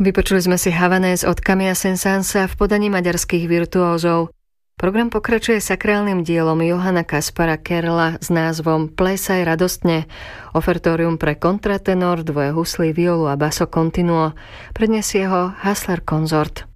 Vypočuli sme si Havanés od Camilla Saint-Saënsa v podaní maďarských virtuózov. Program pokračuje sakrálnym dielom Johanna Kaspara Kerla s názvom Plesaj radostne. Ofertórium pre kontratenor, dvoje huslí, violu a basso continuo. Predniesie ho Hassler Konzort.